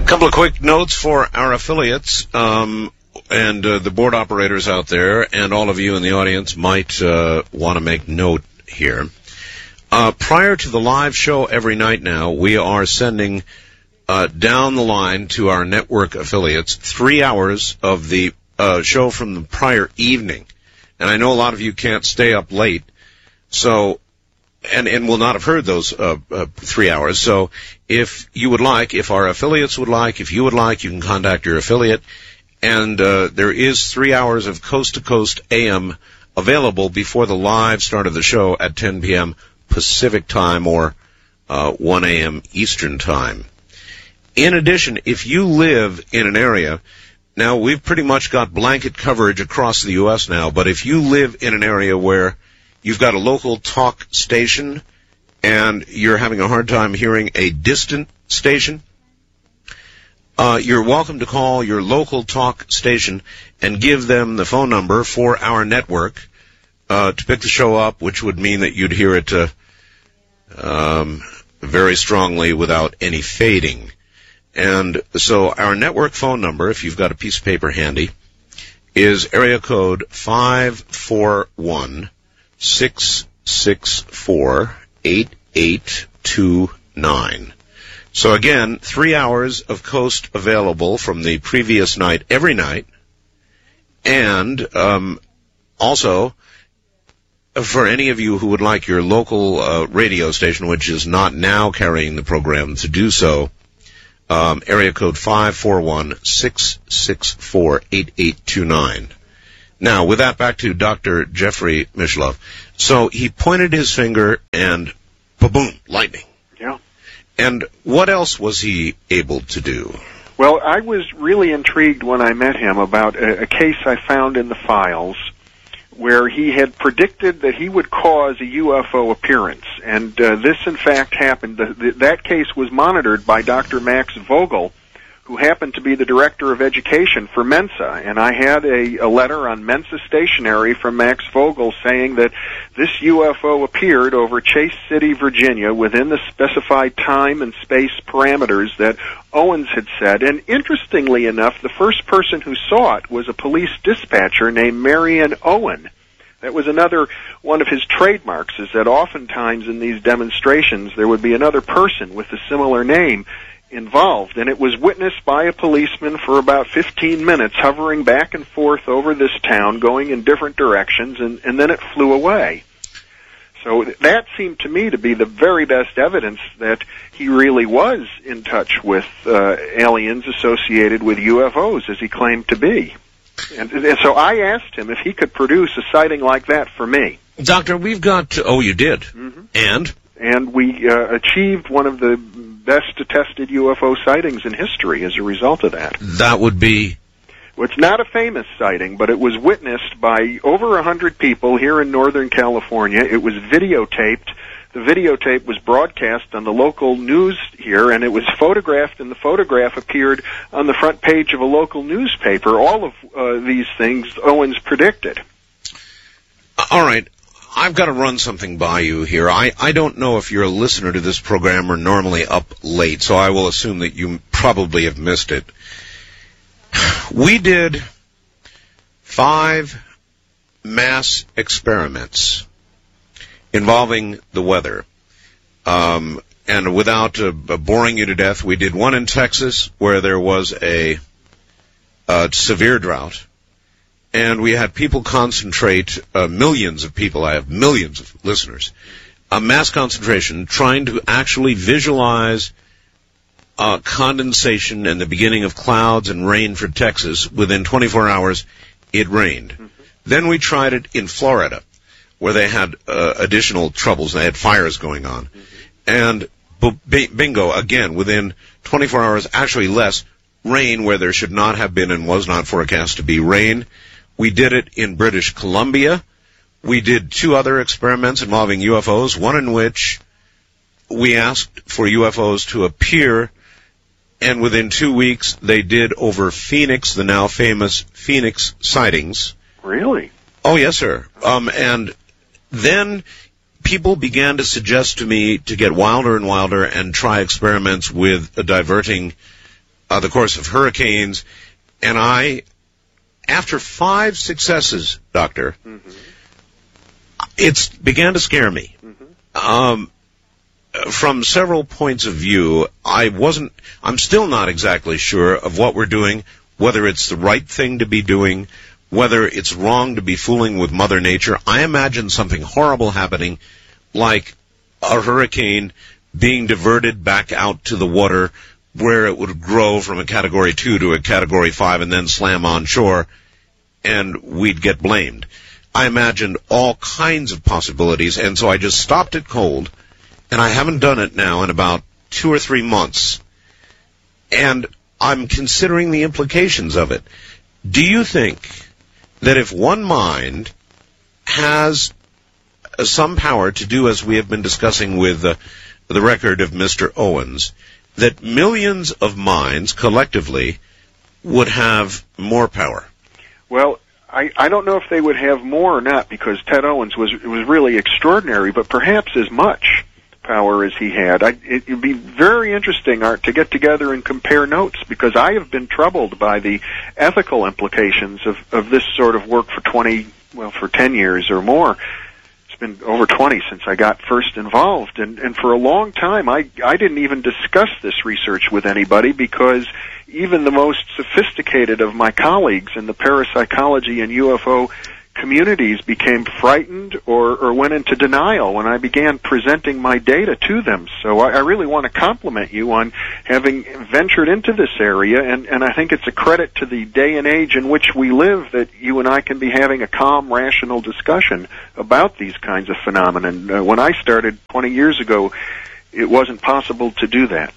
Couple of quick notes for our affiliates and the board operators out there, and all of you in the audience might want to make note here. Prior to the live show every night now, we are sending down the line to our network affiliates 3 hours of the show from the prior evening. And I know a lot of you can't stay up late, so and will not have heard those 3 hours. So if you would like, if our affiliates would like, if you would like, you can contact your affiliate. And there is 3 hours of coast-to-coast AM available before the live start of the show at 10 p.m. Pacific time or 1 a.m. Eastern time. In addition, if you live in an area, now we've pretty much got blanket coverage across the U.S. now, but if you live in an area where you've got a local talk station and you're having a hard time hearing a distant station, you're welcome to call your local talk station and give them the phone number for our network to pick the show up, which would mean that you'd hear it very strongly without any fading. And so our network phone number, if you've got a piece of paper handy, is area code 541-664-8829. So again, 3 hours of coast available from the previous night every night. And also, for any of you who would like your local radio station, which is not now carrying the program, to do so, area code 541-664-8829. Now, with that, back to Dr. Jeffrey Mishlove. So he pointed his finger and, ba-boom, lightning. Yeah. And what else was he able to do? Well, I was really intrigued when I met him about a case I found in the files where he had predicted that he would cause a UFO appearance. And this, in fact, happened. That case was monitored by Dr. Max Vogel, who happened to be the director of education for Mensa. And I had a letter on Mensa stationery from Max Vogel saying that this UFO appeared over Chase City, Virginia, within the specified time and space parameters that Owens had said. And interestingly enough, the first person who saw it was a police dispatcher named Marion Owen. That was another one of his trademarks, is that oftentimes in these demonstrations there would be another person with a similar name involved, and it was witnessed by a policeman for about 15 minutes, hovering back and forth over this town, going in different directions, and then it flew away. So that seemed to me to be the very best evidence that he really was in touch with aliens associated with UFOs, as he claimed to be. And so I asked him if he could produce a sighting like that for me. Doctor, we've got... Oh, you did? Mm-hmm. And we achieved one of the best attested UFO sightings in history as a result of that. That would be? Well, it's not a famous sighting, but it was witnessed by over 100 people here in Northern California. It was videotaped. The videotape was broadcast on the local news here, and it was photographed, and the photograph appeared on the front page of a local newspaper. All of these things Owens predicted. All right. I've got to run something by you here. I don't know if you're a listener to this program or normally up late, so I will assume that you probably have missed it. We did 5 mass experiments involving the weather. And without boring you to death, we did one in Texas where there was a severe drought. And we had people concentrate, millions of people, I have millions of listeners, a mass concentration trying to actually visualize condensation and the beginning of clouds and rain for Texas. Within 24 hours, it rained. Mm-hmm. Then we tried it in Florida, where they had additional troubles. They had fires going on. Mm-hmm. And bingo, again, within 24 hours, actually less, rain where there should not have been and was not forecast to be rain. We did it in British Columbia. We did 2 other experiments involving UFOs, one in which we asked for UFOs to appear, and within 2 weeks they did over Phoenix, the now famous Phoenix sightings. Really? Oh, yes, sir. And then people began to suggest to me to get wilder and wilder and try experiments with diverting the course of hurricanes, and after 5 successes, Doctor, it began to scare me. From several points of view, I'm still not exactly sure of what we're doing, whether it's the right thing to be doing, whether it's wrong to be fooling with Mother Nature. I imagine something horrible happening, like a hurricane being diverted back out to the water where it would grow from a Category 2 to a Category 5 and then slam on shore, and we'd get blamed. I imagined all kinds of possibilities, and so I just stopped it cold, and I haven't done it now in about 2 or 3 months. And I'm considering the implications of it. Do you think that if one mind has some power to do as we have been discussing with the record of Mr. Owens, that millions of minds collectively would have more power? Well, I don't know if they would have more or not, because Ted Owens was really extraordinary, but perhaps as much power as he had. It would be very interesting, Art, to get together and compare notes, because I have been troubled by the ethical implications of this sort of work for 10 years or more. It's been over 20 since I got first involved, and for a long time I didn't even discuss this research with anybody, because even the most sophisticated of my colleagues in the parapsychology and UFO communities became frightened or went into denial when I began presenting my data to them. So I really want to compliment you on having ventured into this area, and I think it's a credit to the day and age in which we live that you and I can be having a calm, rational discussion about these kinds of phenomena. When I started 20 years ago, it wasn't possible to do that.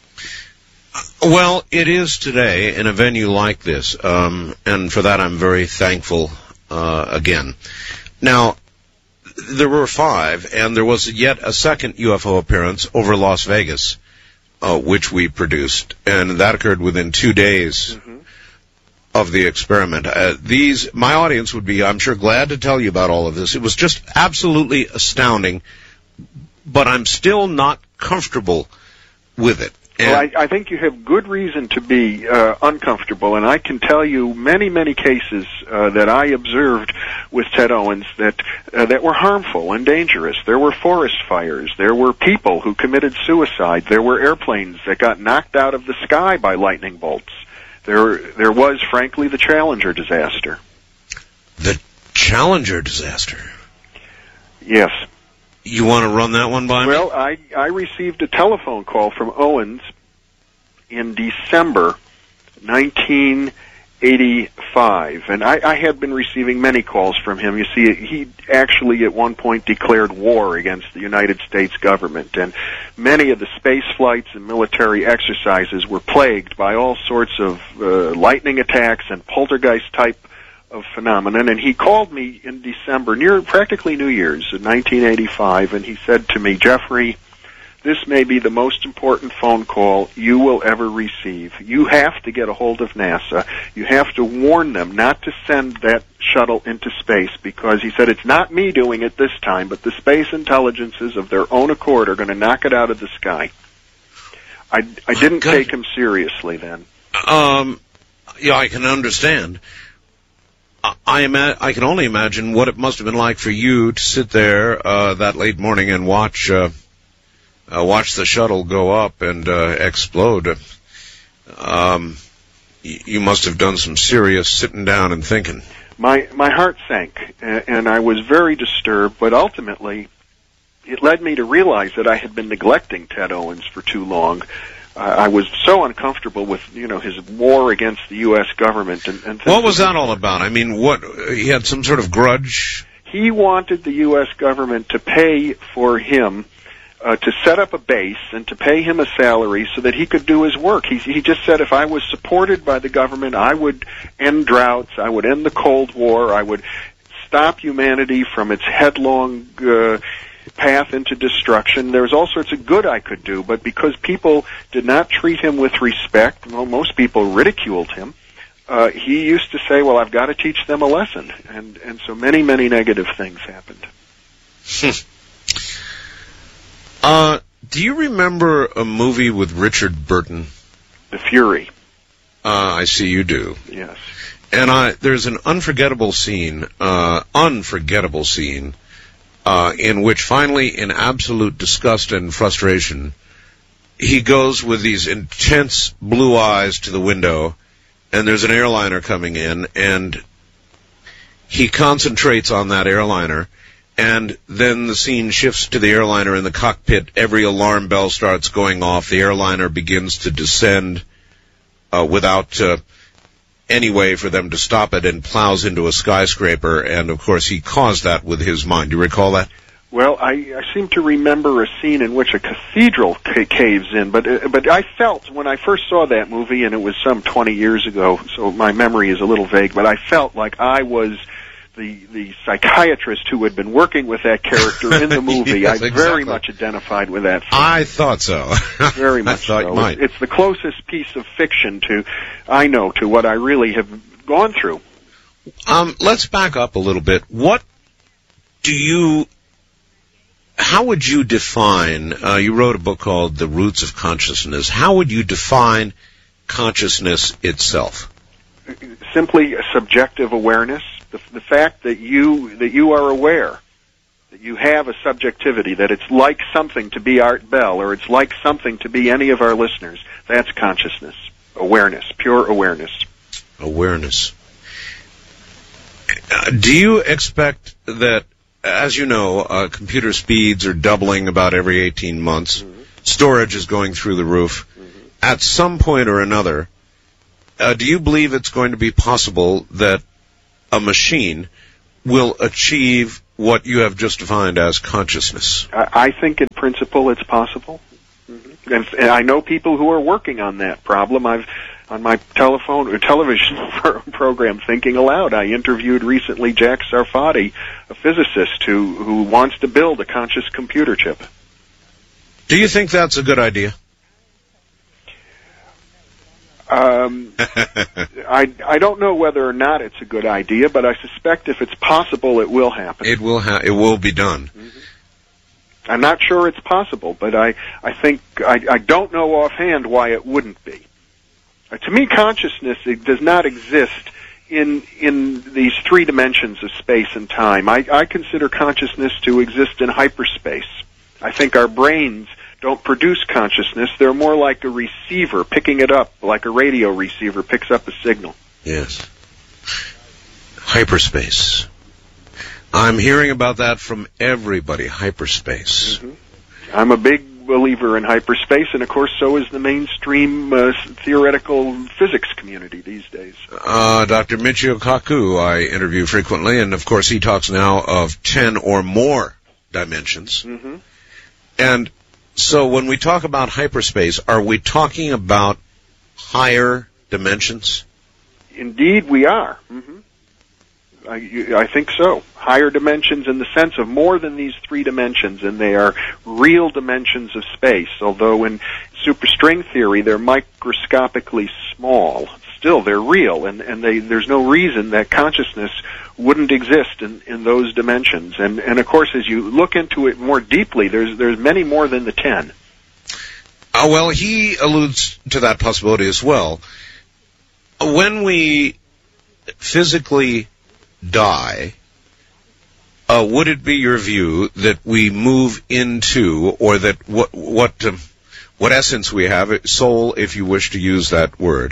Well, it is today in a venue like this, and for that I'm very thankful again. Now, there were 5, and there was yet a second UFO appearance over Las Vegas, which we produced, and that occurred within 2 days of the experiment. My audience would be, I'm sure, glad to tell you about all of this. It was just absolutely astounding, but I'm still not comfortable with it. Well, I think you have good reason to be uncomfortable, and I can tell you many, many cases that I observed with Ted Owens that were harmful and dangerous. There were forest fires. There were people who committed suicide. There were airplanes that got knocked out of the sky by lightning bolts. There was, frankly, the Challenger disaster. The Challenger disaster? Yes. You want to run that one by me? Well, I received a telephone call from Owens in December 1985, and I had been receiving many calls from him. You see, he actually at one point declared war against the United States government, and many of the space flights and military exercises were plagued by all sorts of lightning attacks and poltergeist type of phenomenon. And he called me in December, near practically New Year's in 1985, and he said to me, "Jeffrey, this may be the most important phone call you will ever receive. You have to get a hold of NASA. You have to warn them not to send that shuttle into space, because," he said, "it's not me doing it this time, but the space intelligences of their own accord are going to knock it out of the sky." I didn't take him seriously then. Yeah, I can understand. I can only imagine what it must have been like for you to sit there that late morning and watch the shuttle go up and explode. You must have done some serious sitting down and thinking. My heart sank, and I was very disturbed, but ultimately it led me to realize that I had been neglecting Ted Owens for too long. I was so uncomfortable with, his war against the U.S. government. And what was that all about? I mean, he had some sort of grudge? He wanted the U.S. government to pay for him to set up a base and to pay him a salary so that he could do his work. He just said, if I was supported by the government, I would end droughts, I would end the Cold War, I would stop humanity from its headlong path into destruction. There was all sorts of good I could do, but because people did not treat him with respect, most people ridiculed him, he used to say, well, I've got to teach them a lesson. And so many, many negative things happened. Do you remember a movie with Richard Burton? The Fury. I see you do. Yes. And there's an unforgettable scene, in which finally, in absolute disgust and frustration, he goes with these intense blue eyes to the window, and there's an airliner coming in, and he concentrates on that airliner, and then the scene shifts to the airliner in the cockpit. Every alarm bell starts going off. The airliner begins to descend without any way for them to stop it, and plows into a skyscraper, and of course he caused that with his mind. Do you recall that? Well, I seem to remember a scene in which a cathedral caves in, but I felt when I first saw that movie, and it was some 20 years ago, so my memory is a little vague, but I felt like I was the psychiatrist who had been working with that character in the movie. Yes, I very much identified with that film. I thought so. Very much I thought so. You might. It's the closest piece of fiction to what I really have gone through. Let's back up a little bit. How would you define, you wrote a book called The Roots of Consciousness. How would you define consciousness itself? Simply a subjective awareness. The fact that you are aware, that you have a subjectivity, that it's like something to be Art Bell, or it's like something to be any of our listeners. That's consciousness. Awareness. Pure awareness. Awareness. Do you expect that, as you know, computer speeds are doubling about every 18 months. Mm-hmm. Storage is going through the roof. Mm-hmm. At some point or another, do you believe it's going to be possible that a machine will achieve what you have just defined as consciousness? I think in principle it's possible. Mm-hmm. And I know people who are working on that problem. On my television program, Thinking Aloud, I interviewed recently Jack Sarfati, a physicist who wants to build a conscious computer chip. Do you think that's a good idea? I don't know whether or not it's a good idea, but I suspect if it's possible, it will happen. It will be done. Mm-hmm. I'm not sure it's possible, but I think I don't know offhand why it wouldn't be. To me, consciousness does not exist in these three dimensions of space and time. I consider consciousness to exist in hyperspace. I think our brains don't produce consciousness. They're more like a receiver, picking it up, like a radio receiver picks up a signal. Yes. Hyperspace. I'm hearing about that from everybody, hyperspace. Mm-hmm. I'm a big believer in hyperspace, and of course so is the mainstream theoretical physics community these days. Dr. Michio Kaku I interview frequently, and of course he talks now of 10 or more dimensions. Mm-hmm. And so when we talk about hyperspace, are we talking about higher dimensions? Indeed we are. Mm-hmm. I think so. Higher dimensions in the sense of more than these three dimensions, and they are real dimensions of space, although in superstring theory they're microscopically small. Still, they're real, and there's no reason that consciousness wouldn't exist in those dimensions. And of course, as you look into it more deeply, there's many more than the 10. Well, he alludes to that possibility as well. When we physically die, would it be your view that we move into, or that what essence we have, soul, if you wish to use that word,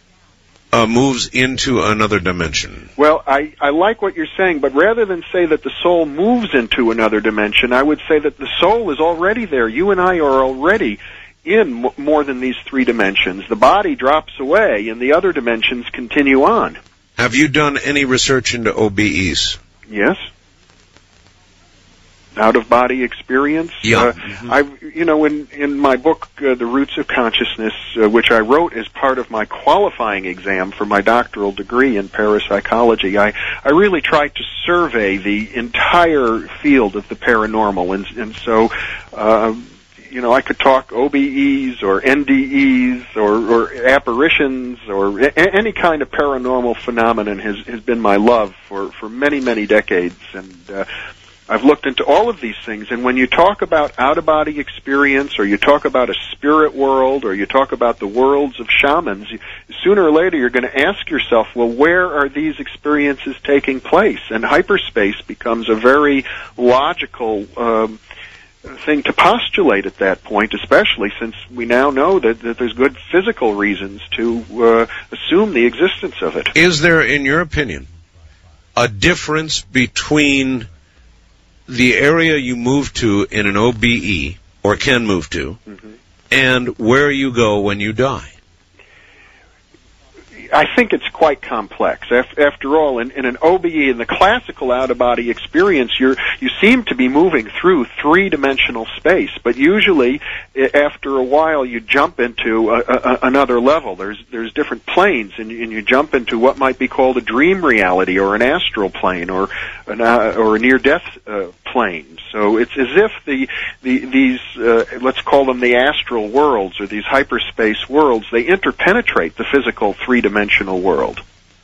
moves into another dimension? Well, I like what you're saying, but rather than say that the soul moves into another dimension, I would say that the soul is already there. You and I are already in more than these three dimensions. The body drops away, and the other dimensions continue on. Have you done any research into OBEs? Yes. Out-of-body experience. Yeah. In my book, The Roots of Consciousness, which I wrote as part of my qualifying exam for my doctoral degree in parapsychology, I really tried to survey the entire field of the paranormal, and so I could talk OBEs or NDEs or apparitions or any kind of paranormal phenomenon has been my love for many, many decades. And I've looked into all of these things, and when you talk about out-of-body experience, or you talk about a spirit world, or you talk about the worlds of shamans, sooner or later you're going to ask yourself, well, where are these experiences taking place? And hyperspace becomes a very logical thing to postulate at that point, especially since we now know that there's good physical reasons to assume the existence of it. Is there, in your opinion, a difference between the area you move to in an OBE, or can move to, and where you go when you die? I think it's quite complex. After all, in an OBE, in the classical out-of-body experience, you seem to be moving through three-dimensional space, but usually after a while you jump into another level. There's different planes, and you jump into what might be called a dream reality, or an astral plane, or a near-death plane. So it's as if these let's call them the astral worlds, or these hyperspace worlds, they interpenetrate the physical three-dimensional world.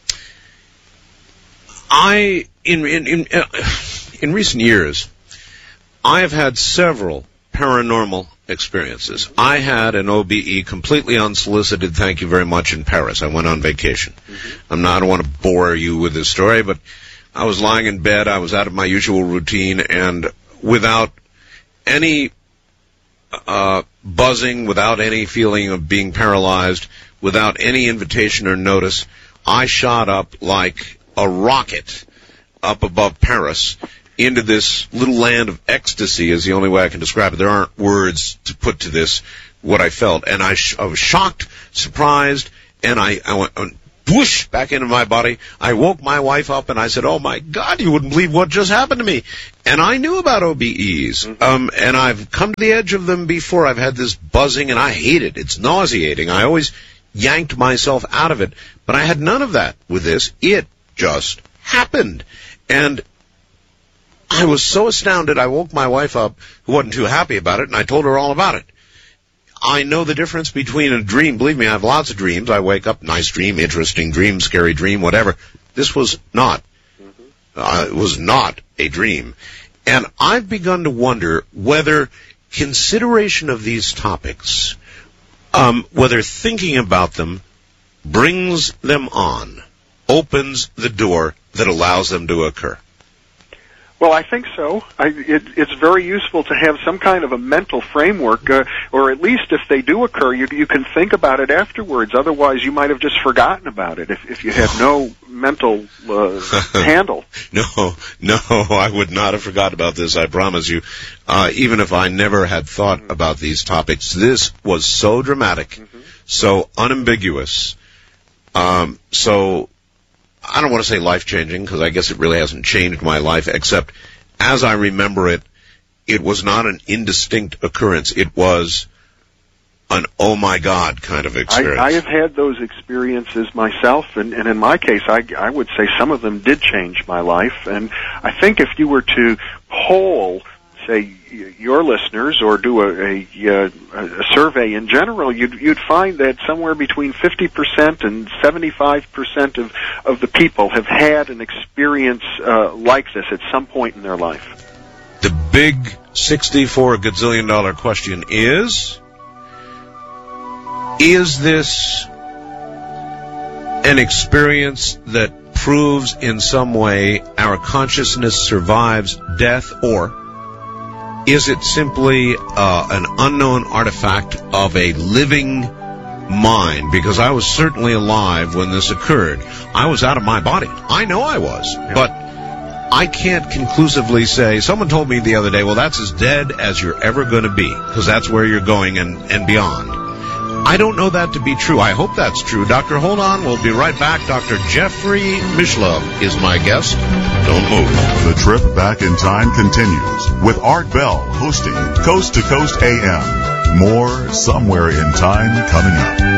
In recent years, I have had several paranormal experiences. I had an OBE completely unsolicited, thank you very much, in Paris. I went on vacation. I don't want to bore you with this story, but I was lying in bed, I was out of my usual routine, and without any buzzing, without any feeling of being paralyzed, without any invitation or notice, I shot up like a rocket up above Paris into this little land of ecstasy, is the only way I can describe it. There aren't words to put to this, what I felt. And I was shocked, surprised, and I went whoosh back into my body. I woke my wife up and I said, oh my God, you wouldn't believe what just happened to me. And I knew about OBEs, and I've come to the edge of them before. I've had this buzzing and I hate it. It's nauseating. I always yanked myself out of it, but I had none of that with this. It just happened. And I was so astounded, I woke my wife up, who wasn't too happy about it, and I told her all about it. I know the difference between a dream. Believe me, I have lots of dreams. I wake up, nice dream, interesting dream, scary dream, whatever. This was not. It was not a dream. And I've begun to wonder whether consideration of these topics, whether thinking about them brings them on, opens the door that allows them to occur. Well, I think so. It's very useful to have some kind of a mental framework, or at least if they do occur, you can think about it afterwards. Otherwise, you might have just forgotten about it if you had no mental handle. No, I would not have forgotten about this, I promise you. Even if I never had thought about these topics, this was so dramatic, so unambiguous, so I don't want to say life-changing, because I guess it really hasn't changed my life, except as I remember it, it was not an indistinct occurrence. It was an oh my God kind of experience. I have had those experiences myself, and in my case, I would say some of them did change my life. And I think if you were to poll, say, your listeners, or do a survey in general, you'd find that somewhere between 50% and 75% of the people have had an experience like this at some point in their life. The big $64 gazillion question is this an experience that proves in some way our consciousness survives death, or is it simply an unknown artifact of a living mind? Because I was certainly alive when this occurred. I was out of my body. I know I was. Yeah. But I can't conclusively say. Someone told me the other day, well, that's as dead as you're ever going to be, because that's where you're going and beyond. I don't know that to be true. I hope that's true. Doctor, hold on. We'll be right back. Dr. Jeffrey Mishlove is my guest. Don't move. The trip back in time continues with Art Bell hosting Coast to Coast AM. More Somewhere in Time coming up.